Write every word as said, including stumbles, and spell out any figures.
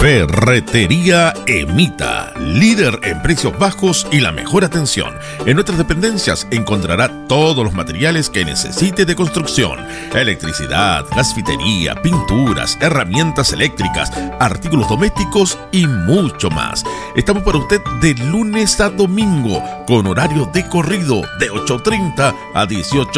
Ferretería Emita, líder en precios bajos y la mejor atención. En nuestras dependencias encontrará todos los materiales que necesite de construcción: electricidad, gasfitería, pinturas, herramientas eléctricas, artículos domésticos y mucho más. Estamos para usted de lunes a domingo con horario de corrido de ocho treinta a dieciocho